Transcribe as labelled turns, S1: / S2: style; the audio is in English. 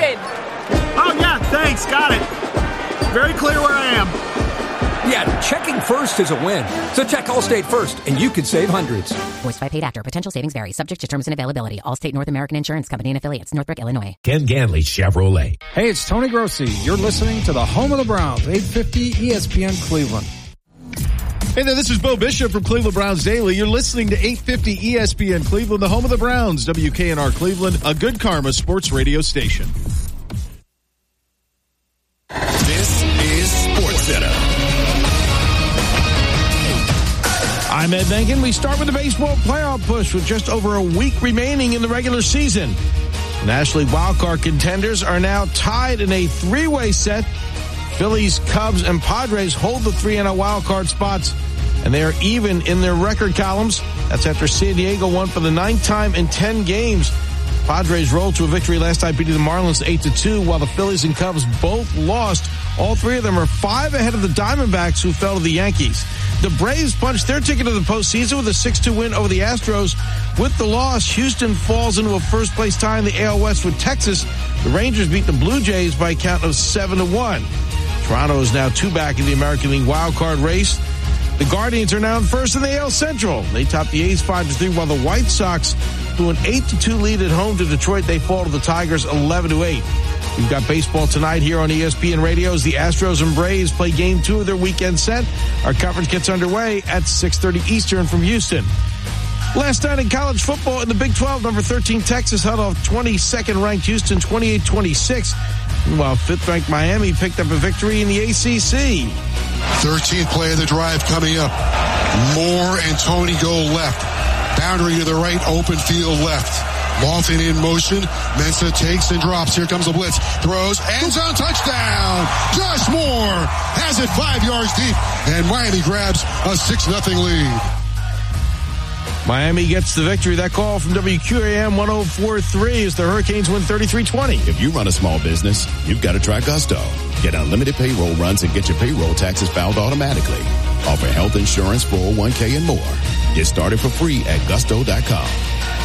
S1: Lincoln.
S2: Oh, yeah, thanks. Got it. Very clear where I am.
S3: Yeah, checking first is a win. So check Allstate first, and you could save hundreds.
S4: Voiced by paid actor. Potential savings vary. Subject to terms and availability. Allstate North American Insurance Company and affiliates. Northbrook, Illinois.
S5: Ken Ganley Chevrolet.
S6: Hey, it's Tony Grossi. You're listening to the home of the Browns, 850 ESPN Cleveland.
S7: Hey there, this is Bo Bishop from Cleveland Browns Daily. You're listening to 850 ESPN Cleveland, the home of the Browns, WKNR Cleveland, a Good Karma sports radio station.
S5: This is SportsCenter.
S8: I'm Ed Benkin. We start with the baseball playoff push with just over a week remaining in the regular season. National League wildcard contenders are now tied in a three-way set. Phillies, Cubs, and Padres hold the three NL wildcard spots, and they are even in their record columns. That's after San Diego won for the 9th time in 10 games. Padres rolled to a victory last night, beating the Marlins 8-2, while the Phillies and Cubs both lost. All three of them are 5 ahead of the Diamondbacks, who fell to the Yankees. The Braves punched their ticket to the postseason with a 6-2 win over the Astros. With the loss, Houston falls into a first-place tie in the AL West with Texas. The Rangers beat the Blue Jays by a count of 7-1. Toronto is now 2 back in the American League wildcard race. The Guardians are now in first in the AL Central. They top the A's 5-3, while the White Sox, through an 8-2 lead at home to Detroit, they fall to the Tigers 11-8. We've got baseball tonight here on ESPN Radio as the Astros and Braves play Game 2 of their weekend set. Our coverage gets underway at 6:30 Eastern from Houston. Last night in college football in the Big 12, number 13 Texas held off 22nd-ranked Houston 28-26. Meanwhile, 5th-ranked Miami picked up a victory in the ACC.
S9: 13th play of the drive coming up. Moore and Tony go left. Boundary to the right, open field left. Lawton in motion. Mensah takes and drops. Here comes the blitz. Throws. End zone touchdown. Josh Moore has it 5 yards deep. And Miami grabs a 6-0 lead.
S8: Miami gets the victory. That call from WQAM 104.3 as the Hurricanes win 33-20.
S10: If you run a small business, you've got to try Gusto. Get unlimited payroll runs and get your payroll taxes filed automatically. Offer health insurance, 401k, and more. Get started for free at gusto.com.